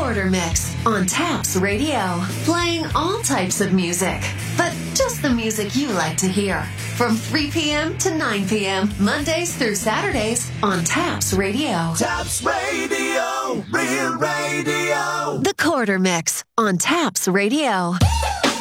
Quarter Mix on Taps Radio. Playing all types of music, but just the music you like to hear. From 3 p.m. to 9 p.m., Mondays through Saturdays on Taps Radio. Taps Radio, Real Radio. The Quarter Mix on Taps Radio.